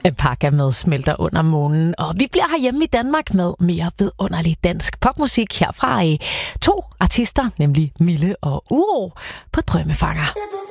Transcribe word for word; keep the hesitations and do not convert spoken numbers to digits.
Alpaca med Smelter under månen. Og vi bliver herhjemme i Danmark med mere vidunderlig dansk popmusik herfra i to artister, nemlig Mille og Uro på Drømmefanger.